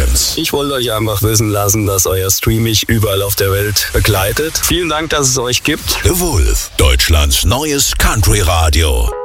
Experience. Ich wollte euch einfach wissen lassen, dass euer Stream mich überall auf der Welt begleitet. Vielen Dank, dass es euch gibt. The Wolf, Deutschlands neues Country-Radio.